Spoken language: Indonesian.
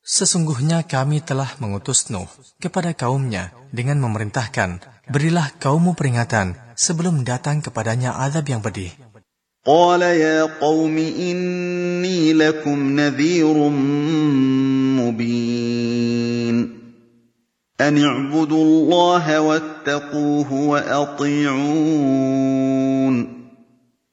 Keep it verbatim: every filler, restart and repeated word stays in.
Sesungguhnya kami telah mengutus Nuh kepada kaumnya dengan memerintahkan, berilah kaummu peringatan sebelum datang kepadanya azab yang pedih. Qala ya qaumi inni lakum nadhirun mubin. An i'budu Allaha wattaquhu wa ati'un.